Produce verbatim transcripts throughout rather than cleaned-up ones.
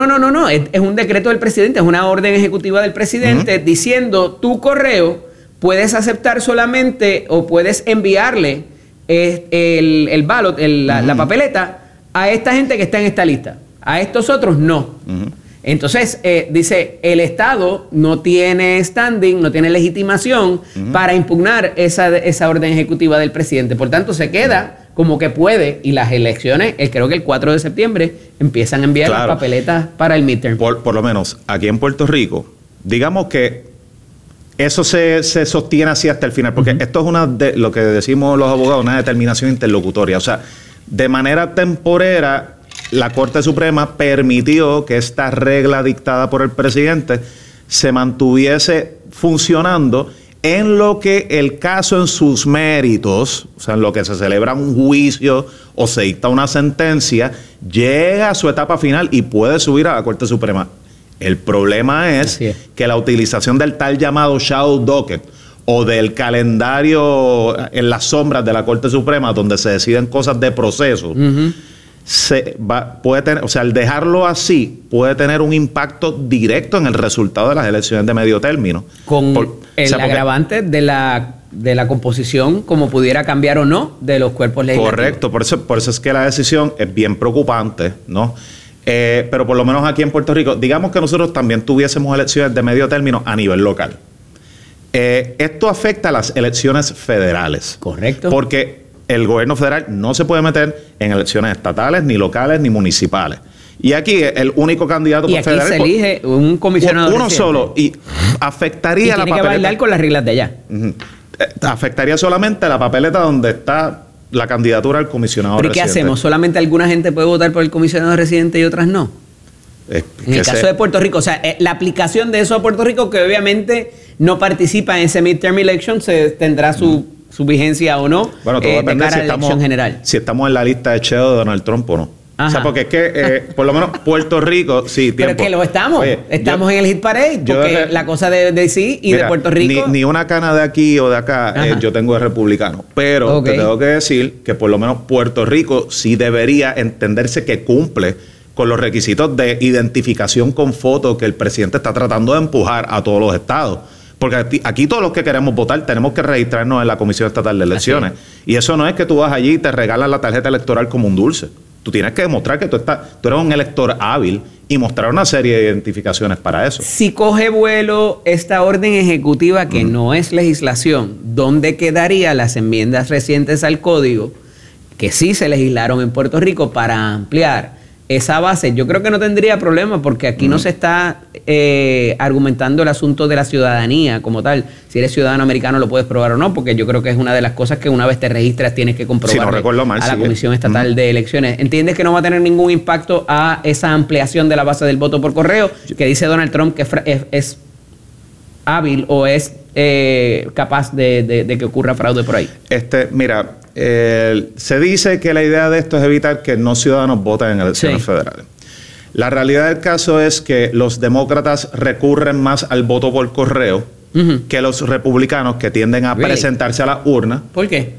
no, no, no, es, es un decreto del presidente, es una orden ejecutiva del presidente uh-huh. diciendo tu correo puedes aceptar solamente o puedes enviarle el, el, el ballot, el, la, uh-huh. la papeleta a esta gente que está en esta lista. A estos otros no. Uh-huh. Entonces, eh, dice, el Estado no tiene standing, no tiene legitimación uh-huh. para impugnar esa, esa orden ejecutiva del presidente. Por tanto, se queda uh-huh. como que puede, y las elecciones, eh, creo que el cuatro de septiembre, empiezan a enviar claro. las papeletas para el midterm. Por, por lo menos, aquí en Puerto Rico, digamos que eso se, se sostiene así hasta el final, porque uh-huh. esto es una de, lo que decimos los abogados, una determinación interlocutoria. O sea, de manera temporera, la Corte Suprema permitió que esta regla dictada por el presidente se mantuviese funcionando en lo que el caso en sus méritos, o sea, en lo que se celebra un juicio o se dicta una sentencia, llega a su etapa final y puede subir a la Corte Suprema. El problema es, es que la utilización del tal llamado shadow docket o del calendario en las sombras de la Corte Suprema, donde se deciden cosas de proceso, uh-huh. se va, puede tener, o sea, al dejarlo así, puede tener un impacto directo en el resultado de las elecciones de medio término. Con Por, el o sea, agravante de la, de la composición, como pudiera cambiar o no, de los cuerpos legislativos. Correcto, por eso, por eso es que la decisión es bien preocupante, ¿no? Eh, pero por lo menos aquí en Puerto Rico, digamos que nosotros también tuviésemos elecciones de medio término a nivel local. Eh, esto afecta a las elecciones federales. Correcto. Porque el gobierno federal no se puede meter en elecciones estatales, ni locales, ni municipales. Y aquí el único candidato y aquí federal se elige un comisionado uno reciente. Solo y afectaría y la tiene papeleta. que bailar con las reglas de allá. Uh-huh. Afectaría solamente la papeleta donde está la candidatura al comisionado ¿Pero residente. qué hacemos? ¿Solamente alguna gente puede votar por el comisionado residente y otras no? Es en el caso se... de Puerto Rico, o sea, la aplicación de eso a Puerto Rico, que obviamente no participa en ese midterm election, se tendrá su, uh-huh. su vigencia o no, bueno, todo eh, depende de cara si a la estamos, elección general. Si estamos en la lista de Cheo de Donald Trump o no. Ajá. O sea, porque es que, eh, por lo menos, Puerto Rico, sí, tiempo. Pero es que lo estamos. Oye, estamos yo, en el hit parade, porque yo, la cosa de D C y mira, de Puerto Rico... Ni, ni una cana de aquí o de acá eh, yo tengo de republicano. Pero okay. te tengo que decir que, por lo menos, Puerto Rico sí debería entenderse que cumple con los requisitos de identificación con foto que el presidente está tratando de empujar a todos los estados. Porque aquí, aquí todos los que queremos votar tenemos que registrarnos en la Comisión Estatal de Elecciones. Y eso no es que tú vas allí y te regalan la tarjeta electoral como un dulce. Tú tienes que demostrar que tú, estás, tú eres un elector hábil y mostrar una serie de identificaciones para eso. Si coge vuelo esta orden ejecutiva que uh-huh. no es legislación, ¿dónde quedarían las enmiendas recientes al código que sí se legislaron en Puerto Rico para ampliar esa base? Yo creo que no tendría problema porque aquí uh-huh. no se está eh, argumentando el asunto de la ciudadanía como tal. Si eres ciudadano americano lo puedes probar o no, porque yo creo que es una de las cosas que una vez te registras tienes que comprobar si no recuerdo mal, a la sigue. Comisión Estatal uh-huh. de Elecciones. ¿Entiendes que no va a tener ningún impacto a esa ampliación de la base del voto por correo que dice Donald Trump que es, es hábil o es eh, capaz de, de, de que ocurra fraude por ahí? Este, mira... Eh, se dice que la idea de esto es evitar que no ciudadanos voten en elecciones sí. federales. La realidad del caso es que los demócratas recurren más al voto por correo uh-huh. que los republicanos, que tienden a really? presentarse a la urna. ¿Por qué?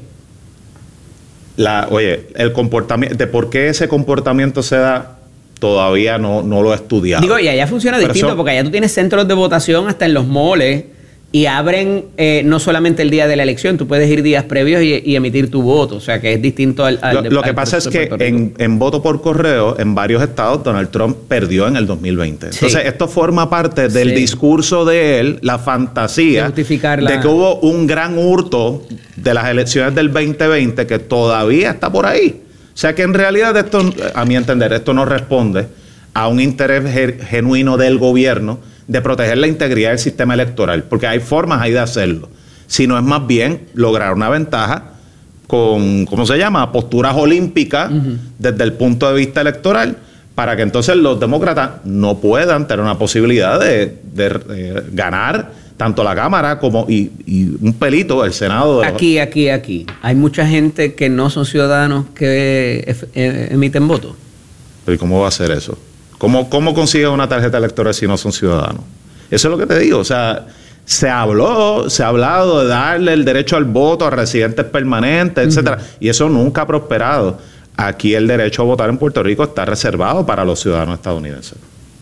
La, oye, el comportamiento, de por qué ese comportamiento se da, todavía no, no lo he estudiado. Digo, y allá funciona Pero distinto, son, porque allá tú tienes centros de votación hasta en los moles. Y abren eh, no solamente el día de la elección, tú puedes ir días previos y, y emitir tu voto. O sea, que es distinto al... al lo, lo que al pasa es que en, en voto por correo, en varios estados, Donald Trump perdió en el dos mil veinte. Sí. Entonces, esto forma parte del sí. discurso de él, la fantasía de, la... de que hubo un gran hurto de las elecciones del veinte veinte que todavía está por ahí. O sea, que en realidad esto, a mi entender, esto no responde a un interés genuino del gobierno de proteger la integridad del sistema electoral, porque hay formas ahí de hacerlo. Si no es más bien lograr una ventaja con, ¿cómo se llama?, posturas olímpicas uh-huh. desde el punto de vista electoral, para que entonces los demócratas no puedan tener una posibilidad de, de, de ganar tanto la Cámara como y, y un pelito el Senado. De aquí, los... aquí, aquí. Hay mucha gente que no son ciudadanos que eh, emiten votos. ¿Pero y cómo va a ser eso? ¿Cómo, ¿Cómo consigues una tarjeta electoral si no son ciudadanos? Eso es lo que te digo. O sea, se habló, se ha hablado de darle el derecho al voto a residentes permanentes, etcétera, uh-huh. y eso nunca ha prosperado. Aquí el derecho a votar en Puerto Rico está reservado para los ciudadanos estadounidenses.